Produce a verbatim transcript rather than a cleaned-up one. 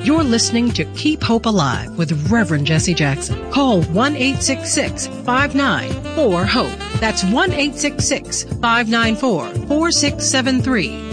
You're listening to Keep Hope Alive with Reverend Jesse Jackson. Call one eight six six, five nine four, HOPE. That's one eight six six, five nine four, four six seven three.